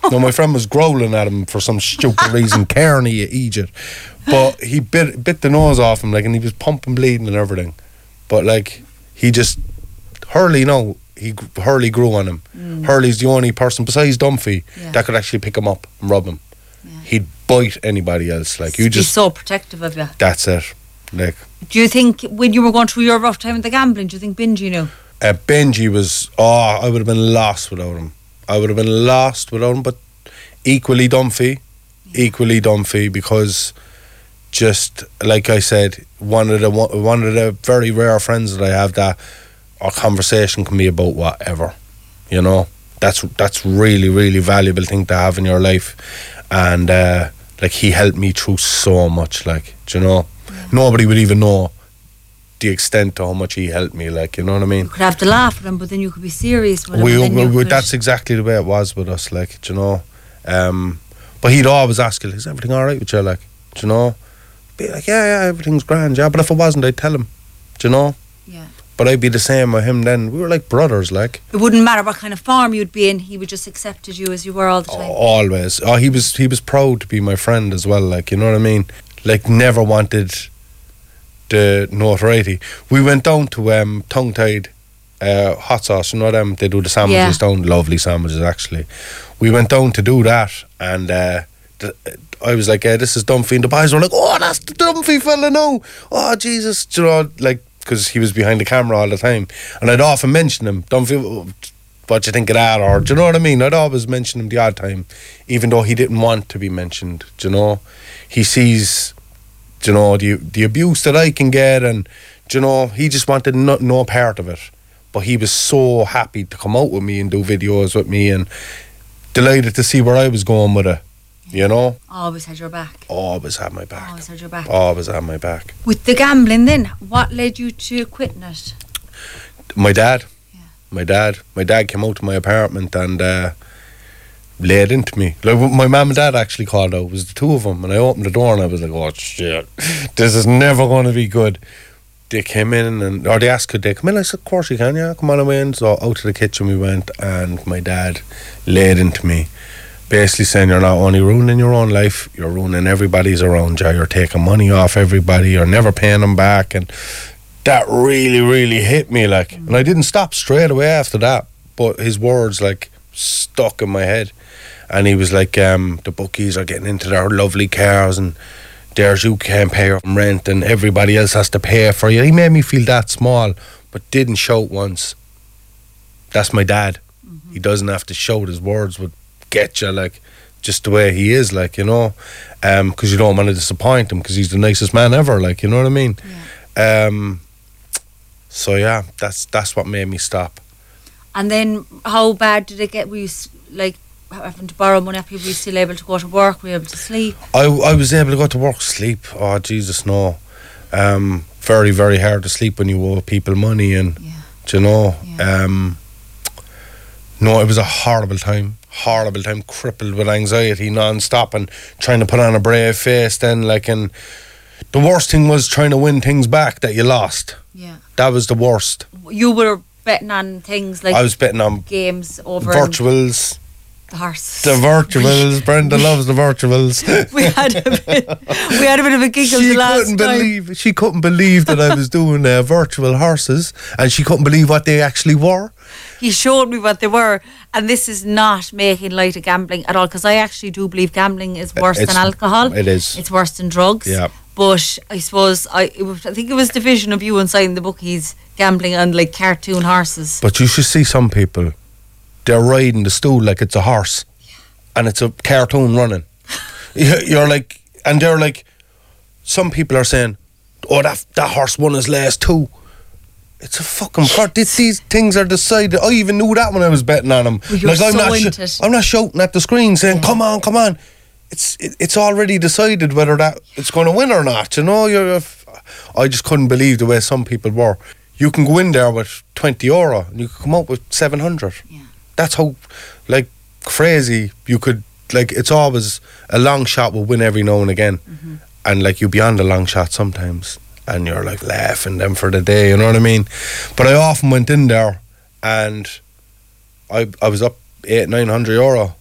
No, my friend was growling at him for some stupid reason. Kearney, you idiot. But he bit the nose off him, like, and he was pumping, bleeding and everything. But, like, he just... Hurley grew on him. Hurley's the only person, besides Dunphy, that could actually pick him up and rub him. Yeah. He'd bite anybody else. Like, He's so protective of you. That's it. Like, do you think, when you were going through your rough time with the gambling, do you think Benji knew? Benji was... I would have been lost without him. But equally Dunphy, because just like I said, one of the very rare friends that I have that our conversation can be about whatever, you know. That's really, really valuable thing to have in your life, and like, he helped me through so much, like, do you know. Nobody would even know the extent to how much he helped me, like, you know what I mean. You could have to laugh at him, but then you could be serious with him. That's exactly the way it was with us, like, do you know. But he'd always ask, is everything alright with you, like, do you know. Be like, yeah, everything's grand, yeah. But if it wasn't, I'd tell him, do you know. Yeah. But I'd be the same with him then. We were like brothers, like. It wouldn't matter what kind of form you'd be in, he would just accepted you as you were all the time. Always. He was proud to be my friend as well, like, you know what I mean. Like, never wanted the notoriety. We went down to Tongue Tied Hot Sauce, you know them, they do the sandwiches down, lovely sandwiches actually. We went down to do that, and I was like, this is Dunphy, and the boys were like, oh, that's the Dunphy fella now, oh Jesus, you know, like, because he was behind the camera all the time, and I'd often mention him, Dunphy, what do you think of that, or do you know what I mean. I'd always mention him the odd time, even though he didn't want to be mentioned, do you know. He sees, do you know, the abuse that I can get, and do you know, he just wanted no part of it. But he was so happy to come out with me and do videos with me, and delighted to see where I was going with it, you know. Always had your back. Always had my back. Always had your back. Always had my back. With the gambling then, what led you to quitting it? My dad. Yeah. My dad came out to my apartment and laid into me. Like, my mum and dad actually called out. It was the two of them, and I opened the door and I was like, oh shit, this is never going to be good. They came in, or they asked could they come in. I said, of course you can, yeah, come on away. And so out to the kitchen we went, and my dad laid into me, basically saying, you're not only ruining your own life, you're ruining everybody's around you. You're taking money off everybody, you're never paying them back. And that really, really hit me, like. And I didn't stop straight away after that, but his words, like, stuck in my head. And he was like, the bookies are getting into their lovely cars, and there's you can't pay your rent, and everybody else has to pay for you. He made me feel that small, but didn't shout once. That's my dad. Mm-hmm. He doesn't have to shout. His words would get you, like, just the way he is, like, you know, because you don't want to disappoint him, because he's the nicest man ever, like, you know what I mean. Yeah. So yeah, that's what made me stop. And then how bad did it get? Were you like having to borrow money off people? Were you still able to go to work? Were you able to sleep? I was able to go to work, sleep. Oh Jesus, no. Very, very hard to sleep when you owe people money, and do you know. No, it was a horrible time, crippled with anxiety non-stop, and trying to put on a brave face then, like, and the worst thing was trying to win things back that you lost. Yeah. That was the worst. You were betting on things like... I was betting on... games over... virtuals. The horse. The virtuals. Brenda loves the virtuals. we had a bit of a giggle the last time. She couldn't believe that I was doing virtual horses, and she couldn't believe what they actually were. He showed me what they were, and this is not making light of gambling at all, because I actually do believe gambling is worse than alcohol. It is. It's worse than drugs. Yeah. But I suppose I think it was the vision of you inside the bookies gambling on like cartoon horses. But you should see some people. They're riding the stool like it's a horse, and it's a cartoon running. You're like, and they're like, some people are saying, "Oh, that horse won his last two." It's a fucking part. These things are decided. I even knew that when I was betting on them. Well, like, I'm not shouting at the screen saying, "Come on, come on." It's already decided whether that it's going to win or not. You know, I just couldn't believe the way some people were. You can go in there with €20 and you can come out with 700. Yeah. That's how, like, crazy you could, like, it's always a long shot will win every now and again. Mm-hmm. And, like, you be on the long shot sometimes and you're, like, laughing them for the day, you know what I mean? But I often went in there and I was up €800-900